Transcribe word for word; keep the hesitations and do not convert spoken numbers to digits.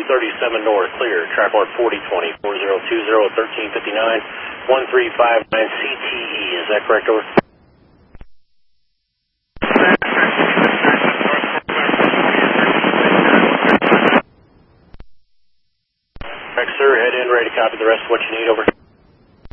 thirty-seven north, clear. Triport forty twenty, four zero two zero, thirteen fifty-nine, one three five nine C T E. Is that correct, over? Correct, sir. Head in, ready to copy the rest of what you need, over.